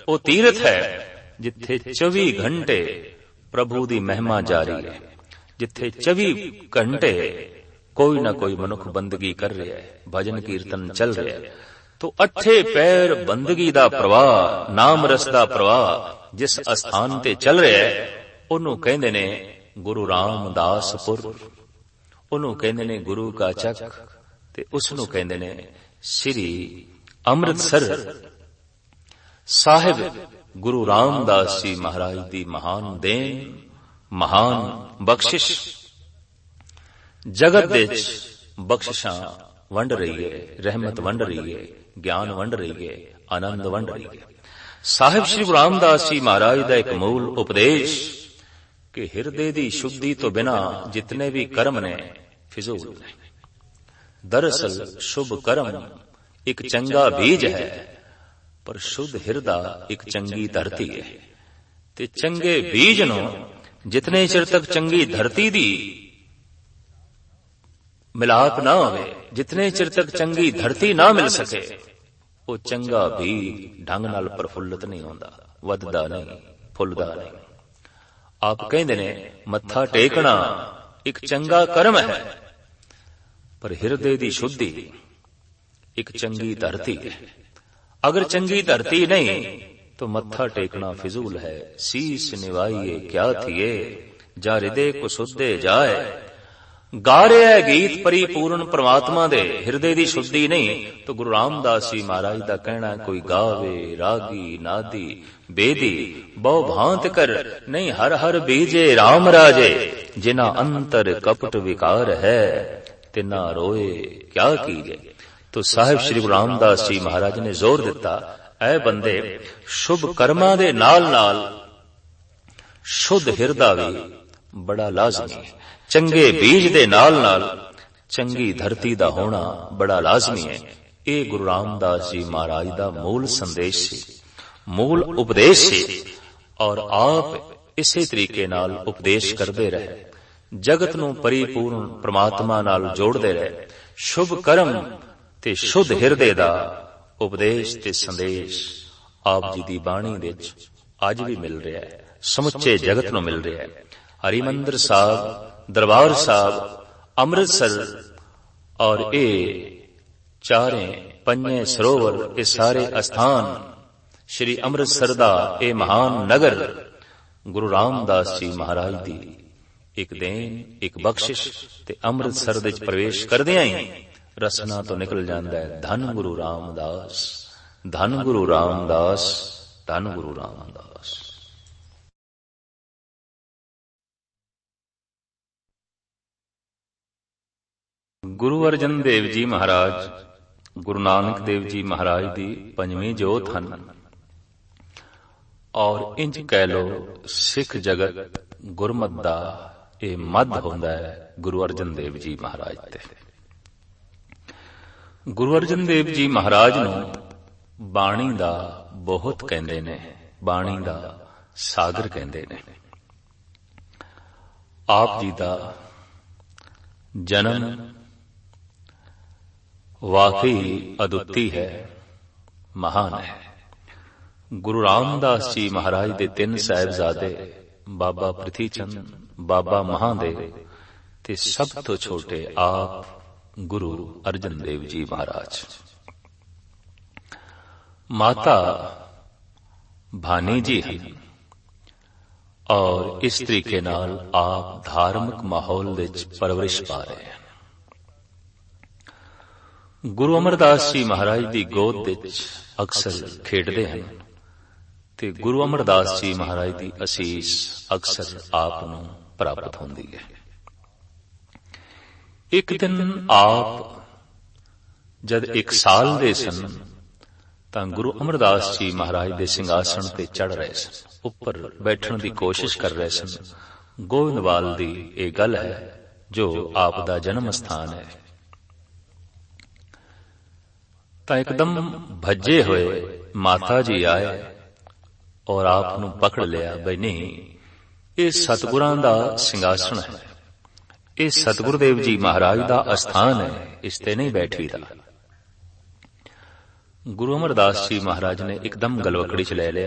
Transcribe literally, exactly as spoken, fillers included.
ਉਹ ਤੀਰਥ ਹੈ ਜਿੱਥੇ ਚੌਵੀ ਘੰਟੇ ਪ੍ਰਭੂ ਦੀ ਮਹਿਮਾ ਜਾਰੀ ਹੈ, ਜਿੱਥੇ ਚੌਵੀ ਘੰਟੇ ਕੋਈ ਨਾ ਕੋਈ ਮਨੁੱਖ ਬੰਦਗੀ ਕਰ ਰਿਹਾ ਹੈ, ਭਜਨ ਕੀਰਤਨ ਚੱਲ ਰਿਹਾ ਹੈ। ਤੋ ਅੱਠੇ ਪੈਰ ਬੰਦਗੀ ਦਾ ਪ੍ਰਵਾਹ, ਨਾਮ ਰਸ ਦਾ ਪ੍ਰਵਾਹ ਜਿਸ ਅਸਥਾਨ ਤੇ ਚੱਲ ਰਿਹਾ ਹੈ, ਉਹਨੂੰ ਕਹਿੰਦੇ ਨੇ ਗੁਰੂ ਰਾਮਦਾਸਪੁਰ, ਉਹਨੂੰ ਕਹਿੰਦੇ ਨੇ ਗੁਰੂ ਕਾ ਚੱਕ, ਤੇ ਉਸ ਨੂੰ ਕਹਿੰਦੇ ਨੇ ਸ੍ਰੀ ਅੰਮ੍ਰਿਤਸਰ ਸਾਹਿਬ। ਗੁਰੂ ਰਾਮਦਾਸ ਜੀ ਮਹਾਰਾਜ ਦੀ ਮਹਾਨ ਦੇਣ, ਮਹਾਨ ਬਖਸ਼ਿਸ਼, ਜਗਤ ਦੇ ਵਿੱਚ ਬਖਸ਼ਿਸ਼ਾਂ ਵੰਡ ਰਹੀ ਹੈ, ਰਹਿਮਤ ਵੰਡ ਰਹੀ ਹੈ, ਗਿਆਨ ਵੰਡ ਰਹੀ ਹੈ, ਆਨੰਦ ਵੰਡ ਰਹੀ ਹੈ। ਸਾਹਿਬ ਸ੍ਰੀ ਗੁਰੂ ਰਾਮਦਾਸ ਜੀ ਮਹਾਰਾਜ ਦਾ ਇੱਕ ਮੂਲ ਉਪਦੇਸ਼ ਕਿ ਹਿਰਦੇ ਦੀ ਸ਼ੁੱਧੀ ਤੋਂ ਬਿਨਾ ਜਿਤਨੇ ਵੀ ਕਰਮ ਨੇ ਫਿਜ਼ੂਲ ਨੇ। ਦਰਅਸਲ ਸ਼ੁਭ ਕਰਮ ਇੱਕ ਚੰਗਾ ਬੀਜ ਹੈ, ਪਰ ਸ਼ੁੱਧ ਹਿਰਦਾ ਇੱਕ ਚੰਗੀ ਧਰਤੀ ਹੈ। ਤੇ ਚੰਗੇ ਬੀਜ ਨੂੰ ਜਿਤਨੇ ਚਿਰ ਤੱਕ ਚੰਗੀ ਧਰਤੀ ਦੀ ਮਿਲਾਪ ਨਾ ਹੋਵੇ, ਜਿਤਨੇ ਚਿਰ ਤੱਕ ਚੰਗੀ ਧਰਤੀ ਨਾ ਮਿਲ ਸਕੇ, ਉਹ ਚੰਗਾ ਬੀਜ ਢੰਗ ਨਾਲ ਪ੍ਰਫੁੱਲਤ ਨਹੀਂ ਹੁੰਦਾ, ਵੱਧਦਾ ਨਹੀਂ, ਫੁੱਲਦਾ ਨਹੀਂ। ਆਪ ਕਹਿੰਦੇ ਨੇ ਮੱਥਾ ਟੇਕਣਾ ਇੱਕ ਚੰਗਾ ਕਰਮ ਹੈ, ਪਰ ਹਿਰਦੇ ਦੀ ਸ਼ੁੱਧੀ ਇੱਕ ਚੰਗੀ ਧਰਤੀ ਹੈ। ਅਗਰ ਚੰਗੀ ਧਰਤੀ ਨਹੀਂ तो मत्था टेकना फिजूल है। शीश निवाइए क्या थिए, जा हृदय को शुद्धे जाए। गा रहा है गीत परिपूर्ण परमात्मा दे, हिरदे दी शुद्धि नहीं। तो गुरु रामदास जी महाराज दा कहना है, कोई गावे रागी नादी बेदी बहु भांत कर, नहीं हर हर बीजे राम राजे। जिना अंतर कपट विकार है, तिना रोए क्या कीजे। तो साहिब श्री गुरु रामदास जी महाराज ने जोर दिता, ऐ बंदे शुभ कर्मां दे नाल नाल शुद्ध हिरदा भी बड़ा लाजमी है। चंगे बीज दे नाल नाल चंगी धरती दा होना बड़ा लाजमी है। ये गुरु रामदास जी महाराज दा मूल संदेश से, मूल उपदेश से, और आप इसे तरीके नाल उपदेश करते रहे, जगत नूं परिपूर्ण परमात्मा नाल जोड़ते रहे। शुभ कर्म ते शुद्ध हिरदे दा उपदेश ते संदेश आप जी दी बाणी विच अज भी मिल रहा है, समुचे जगत नूं मिल रहा है। हरिमंदिर साहब, दरबार साहब, अमृतसर और ये चारे पंजे सरोवर, ये सारे स्थान श्री अमृतसर दा ये महान नगर गुरु रामदास जी महाराज दी एक देन, एक बख्शिश। ते अमृतसर दे प्रवेश करदियां ही रसना तो निकल जाता है, धन गुरु रामदास, धन गुरु रामदास, धन गुरु रामदास। गुरु अर्जन देव जी महाराज, गुरु नानक देव जी महाराज दी पंजवीं जोत हन, और इंज कह लो सिख जगत गुरमत दा ये मद होंदा है गुरु अर्जन देव जी महाराज ते। गुरु अर्जन देव जी महाराज नूं बाणी दा बहुत कहंदे ने, बाणी दा सागर कहंदे ने। आप जी दा जन्म वाकई अद्वितीय है, महान है। गुरु रामदास जी महाराज दे तीन साहिबजादे, बाबा प्रिथी चंद, बाबा महादेव ते सब तो छोटे आप गुरु अर्जन देव जी महाराज। माता भानी जी हैं, और इस तरीके नाल आप धार्मिक माहौल विच परवरिश पा रहे हैं। गुरु अमरदास जी महाराज दी गोद विच अक्सर खेडदे हैं, ते गुरु अमरदास जी महाराज दी असीस अक्सर आप नूं प्राप्त होंदी है। एक दिन आप जद एक साल दे सन, तां गुरु अमरदास जी महाराज दे सिंघासन ते चढ़ रहे सन, उपर बैठण दी कोशिश कर रहे सन। गोविंदवाल दी ये गल है जो आप दा जन्म स्थान है। तां एकदम भज्जे हुए माता जी आए और आप नूं पकड़ लिया, बई नहीं ये सतगुरां दा सिंघासन है, ये सतगुरुदेव जी महाराज दा अस्थान है, इसते नहीं बैठी दा। गुरु अमरदास जी महाराज ने एकदम गलवकड़ी च ले लिया।